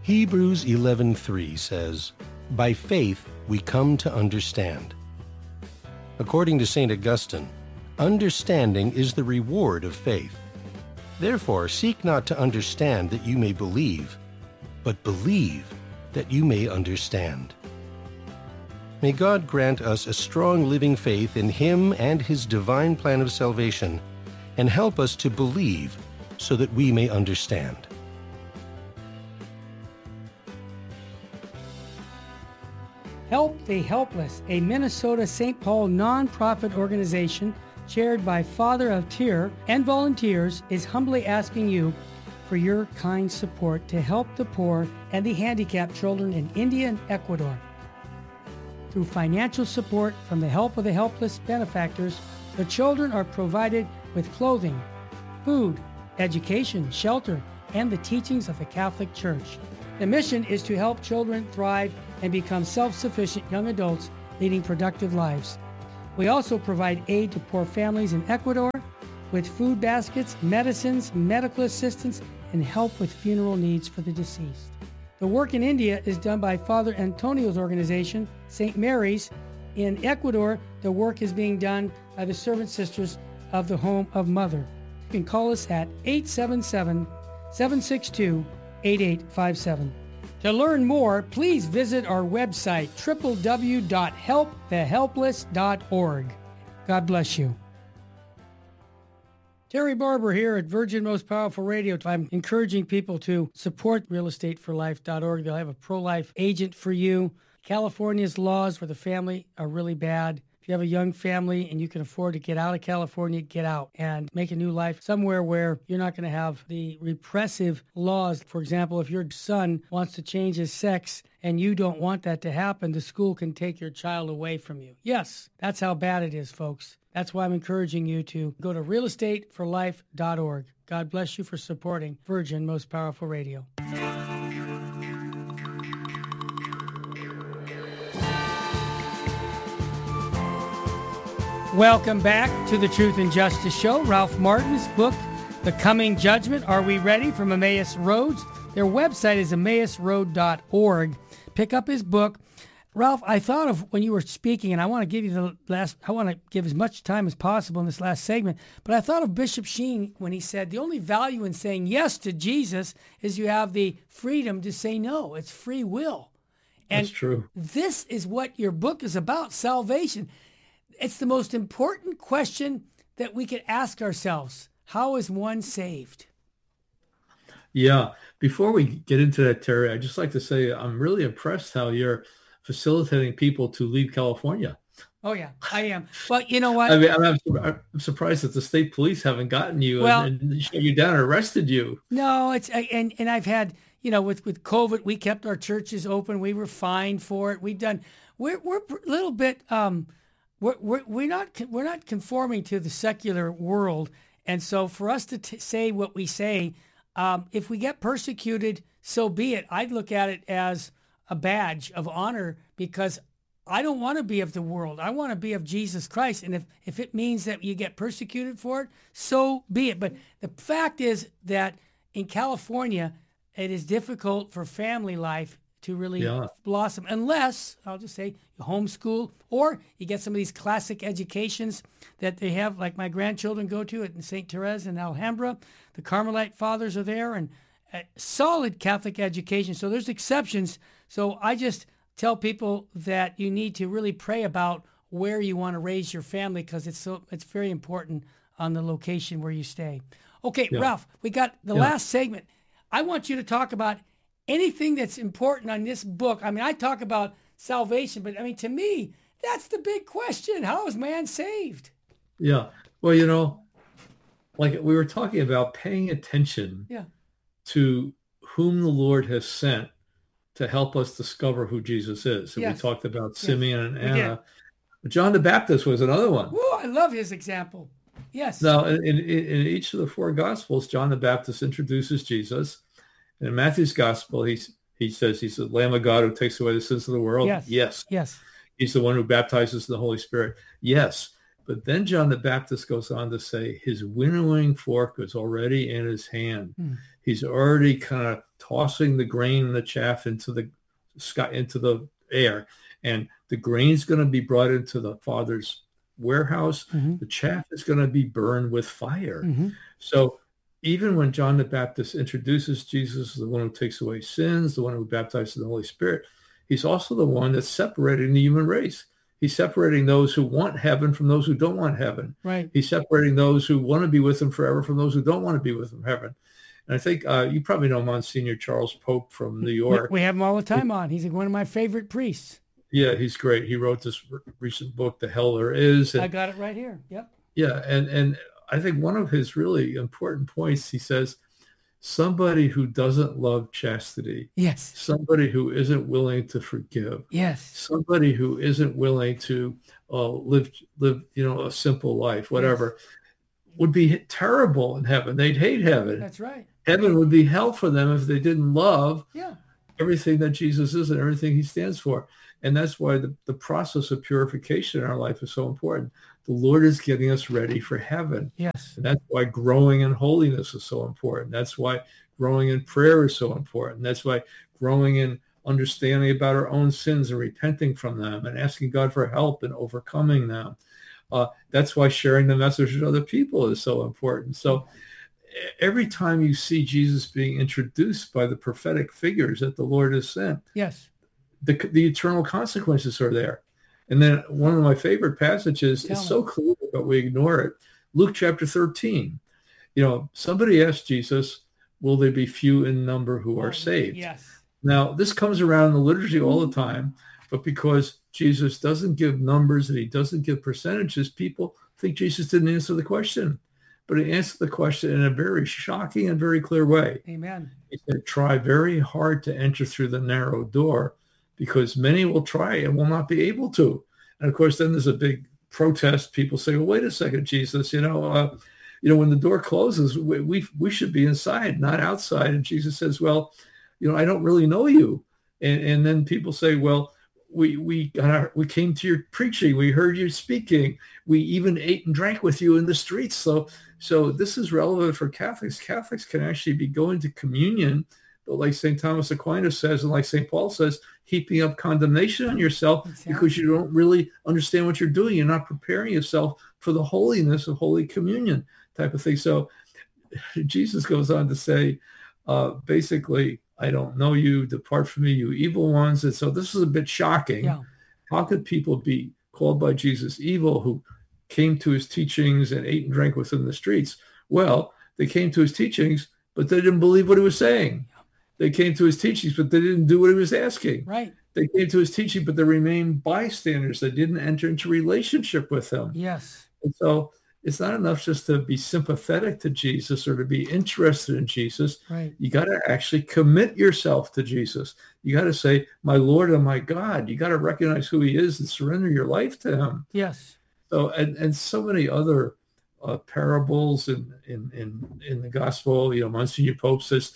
Hebrews 11:3 says, "By faith we come to understand." According to St. Augustine, understanding is the reward of faith. Therefore, seek not to understand that you may believe, but believe that you may understand. May God grant us a strong living faith in Him and His divine plan of salvation, and help us to believe so that we may understand. Help the Helpless, a Minnesota St. Paul nonprofit organization chaired by Father of Tyr and volunteers, is humbly asking you for your kind support to help the poor and the handicapped children in India and Ecuador. Through financial support from the Help of the Helpless benefactors, the children are provided with clothing, food, education, shelter, and the teachings of the Catholic Church. The mission is to help children thrive and become self-sufficient young adults leading productive lives. We also provide aid to poor families in Ecuador with food baskets, medicines, medical assistance, and help with funeral needs for the deceased. The work in India is done by Father Antonio's organization, St. Mary's. In Ecuador, the work is being done by the Servant Sisters of the Home of Mother. You can call us at 877-762-8857. To learn more, please visit our website, www.helpthehelpless.org. God bless you. Terry Barber here at Virgin Most Powerful Radio. I'm encouraging people to support realestateforlife.org. They'll have a pro-life agent for you. California's laws for the family are really bad. If you have a young family and you can afford to get out of California, get out and make a new life somewhere where you're not going to have the repressive laws. For example, if your son wants to change his sex and you don't want that to happen, the school can take your child away from you. Yes, that's how bad it is, folks. That's why I'm encouraging you to go to realestateforlife.org. God bless you for supporting Virgin Most Powerful Radio. Welcome back to the Truth and Justice Show. Ralph Martin's book, The Coming Judgment, Are We Ready? From Emmaus Roads. Their website is emmausroad.org. Pick up his book. Ralph, I thought of when you were speaking, and I want to give you I want to give as much time as possible in this last segment, but I thought of Bishop Sheen when he said the only value in saying yes to Jesus is you have the freedom to say no. It's free will. And that's true. This is what your book is about, salvation. It's the most important question that we could ask ourselves. How is one saved? Yeah. Before we get into that, Terry, I'd just like to say I'm really impressed how you're facilitating people to leave California. Oh, yeah, I am. Well, you know what? I mean, I'm surprised that the state police haven't gotten you and shut you down and arrested you. No, and I've had, with COVID, we kept our churches open. We were fined for it. We're a little bit, we're not conforming to the secular world. And so for us to say what we say, if we get persecuted, so be it. I'd look at it as a badge of honor because I don't want to be of the world. I want to be of Jesus Christ. And if it means that you get persecuted for it, so be it. But the fact is that in California, it is difficult for family life to really blossom unless, I'll just say, you homeschool or you get some of these classic educations that they have, like my grandchildren go to at St. Therese in Alhambra. The Carmelite fathers are there and solid Catholic education. So there's exceptions. So I just tell people that you need to really pray about where you want to raise your family because it's very important on the location where you stay. Okay, Ralph, we got the last segment. I want you to talk about anything that's important on this book. I mean, I talk about salvation, but I mean, to me, that's the big question. How is man saved? Yeah. Well, like we were talking about paying attention to whom the Lord has sent to help us discover who Jesus is. So we talked about Simeon and Anna. John the Baptist was another one. Oh, I love his example. Yes. Now, in each of the four Gospels, John the Baptist introduces Jesus. In Matthew's Gospel, he says he's the Lamb of God who takes away the sins of the world. Yes. He's the one who baptizes the Holy Spirit. Yes. But then John the Baptist goes on to say his winnowing fork is already in his hand. He's already kind of tossing the grain and the chaff into the sky, into the air. And the grain is going to be brought into the Father's warehouse. The chaff is going to be burned with fire. So even when John the Baptist introduces Jesus as the one who takes away sins, the one who baptizes the Holy Spirit, he's also the one that's separating the human race. He's separating those who want heaven from those who don't want heaven. Right. He's separating those who want to be with him forever from those who don't want to be with him heaven. And I think you probably know Monsignor Charles Pope from New York. We have him all the time on. He's one of my favorite priests. Yeah, he's great. He wrote this recent book, The Hell There Is. And, I got it right here. Yep. Yeah, and I think one of his really important points, he says, somebody who doesn't love chastity. Yes. Somebody who isn't willing to forgive. Yes. Somebody who isn't willing to live, a simple life, whatever, would be terrible in heaven. They'd hate heaven. That's right. Heaven would be hell for them if they didn't love everything that Jesus is and everything he stands for. And that's why the process of purification in our life is so important. The Lord is getting us ready for heaven. Yes. And that's why growing in holiness is so important. That's why growing in prayer is so important. That's why growing in understanding about our own sins and repenting from them and asking God for help in overcoming them. That's why sharing the message with other people is so important. So every time you see Jesus being introduced by the prophetic figures that the Lord has sent, yes, the eternal consequences are there. And then one of my favorite passages is so clear, but we ignore it. Luke chapter 13. Somebody asked Jesus, will there be few in number who are saved? Yes. Now, this comes around in the liturgy all the time, but because Jesus doesn't give numbers and he doesn't give percentages, people think Jesus didn't answer the question. But he answered the question in a very shocking and very clear way. Amen. He said, try very hard to enter through the narrow door, because many will try and will not be able to. And of course, then there's a big protest. People say, well, wait a second, Jesus, when the door closes, we should be inside, not outside. And Jesus says, well, I don't really know you. And then people say, well, we came to your preaching. We heard you speaking. We even ate and drank with you in the streets. So this is relevant for Catholics. Catholics can actually be going to communion, but like St. Thomas Aquinas says, and like St. Paul says, heaping up condemnation on yourself because you don't really understand what you're doing. You're not preparing yourself for the holiness of Holy Communion type of thing. So Jesus goes on to say, basically, I don't know you, depart from me, you evil ones. And so this is a bit shocking. Yeah. How could people be called by Jesus evil who came to his teachings and ate and drank within the streets? Well, they came to his teachings, but they didn't believe what he was saying. They came to his teachings, but they didn't do what he was asking. Right. They came to his teaching, but they remained bystanders. They didn't enter into relationship with him. Yes. And so it's not enough just to be sympathetic to Jesus or to be interested in Jesus. Right. You got to actually commit yourself to Jesus. You got to say, my Lord and my God. You got to recognize who he is and surrender your life to him. Yes. So, and so many other parables in the gospel. Monsignor Pope says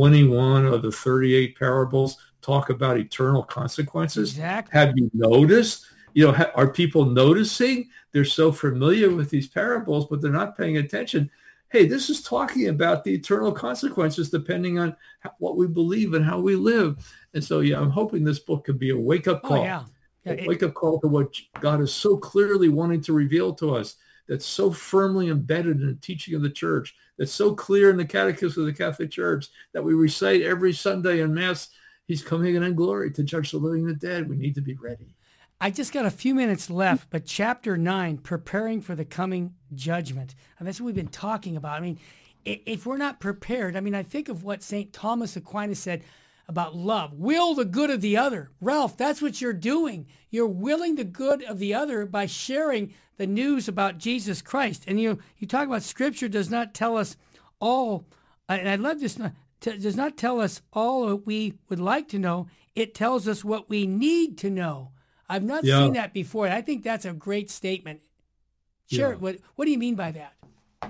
21 of the 38 parables talk about eternal consequences. Exactly. Have you noticed? Are people noticing? They're so familiar with these parables, but they're not paying attention. Hey, this is talking about the eternal consequences depending on what we believe and how we live. And so, I'm hoping this book could be a wake-up call. Oh, yeah. A wake-up call to what God is so clearly wanting to reveal to us, that's so firmly embedded in the teaching of the church, that's so clear in the Catechism of the Catholic Church, that we recite every Sunday in Mass. He's coming in glory to judge the living and the dead. We need to be ready. I just got a few minutes left, but chapter 9, preparing for the coming judgment. And that's what we've been talking about. I mean, if we're not prepared, I think of what St. Thomas Aquinas said about love. Will the good of the other. Ralph, that's what you're doing. You're willing the good of the other by sharing the news about Jesus Christ. And you talk about Scripture does not tell us all, and I love this, does not tell us all that we would like to know. It tells us what we need to know. I've not seen that before. And I think that's a great statement. Share it. What do you mean by that?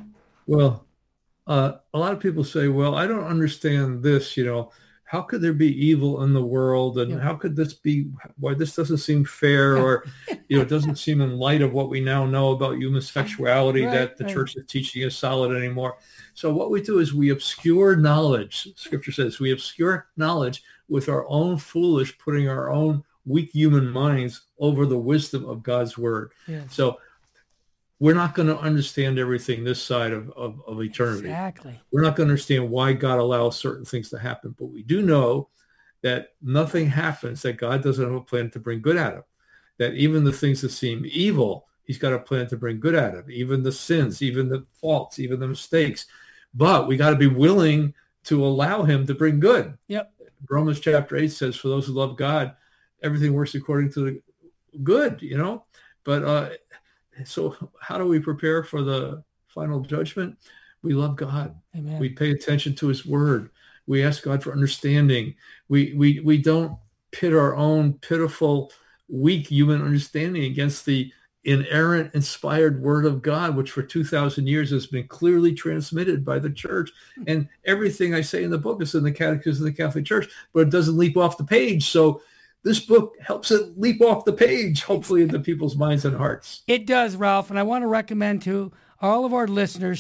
Well, a lot of people say, well, I don't understand this, how could there be evil in the world? And how could this be, why this doesn't seem fair? Or, it doesn't seem in light of what we now know about human sexuality that the church is teaching is solid anymore. So what we do is we obscure knowledge. Scripture says we obscure knowledge with our own foolish, putting our own weak human minds over the wisdom of God's word. Yes. So we're not going to understand everything this side of eternity. Exactly. We're not going to understand why God allows certain things to happen, but we do know that nothing happens that God doesn't have a plan to bring good out of. That even the things that seem evil, he's got a plan to bring good out of. Even the sins, even the faults, even the mistakes. But we got to be willing to allow him to bring good. Yep. Romans chapter 8 says, for those who love God, everything works according to the good, But so how do we prepare for the final judgment? We love God. Amen. We pay attention to his word. We ask God for understanding. We don't pit our own pitiful, weak human understanding against the inerrant, inspired word of God, which for 2,000 years has been clearly transmitted by the church. And everything I say in the book is in the Catechism of the Catholic Church, but it doesn't leap off the page. So this book helps it leap off the page, hopefully into people's minds and hearts. It does, Ralph. And I want to recommend to all of our listeners